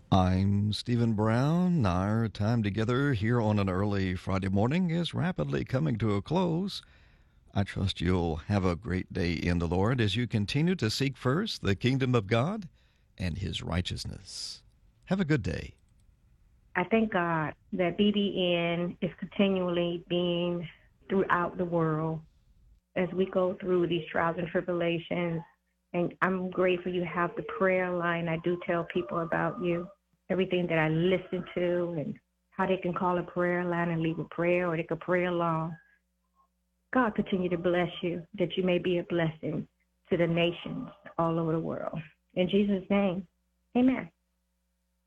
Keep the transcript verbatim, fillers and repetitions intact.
I'm Stephen Brown. Our time together here on an early Friday morning is rapidly coming to a close. I trust you'll have a great day in the Lord as you continue to seek first the kingdom of God and his righteousness. Have a good day. I thank God that B B N is continually being throughout the world as we go through these trials and tribulations. And I'm grateful you have the prayer line. I do tell people about you, everything that I listen to, and how they can call a prayer line and leave a prayer, or they can pray along. God continue to bless you, that you may be a blessing to the nations all over the world. In Jesus' name, amen.